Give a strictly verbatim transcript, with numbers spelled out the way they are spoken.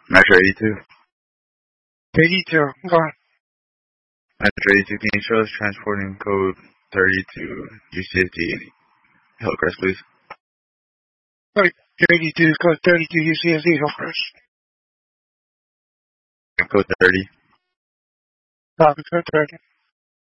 Metro eighty-two. eighty-two, go on. Metro eighty-two, can you show us transporting code thirty-two U C S D Hillcrest, please? Right, eighty-two, code thirty-two U C S D Hillcrest. Code thirty. Copy, code thirty.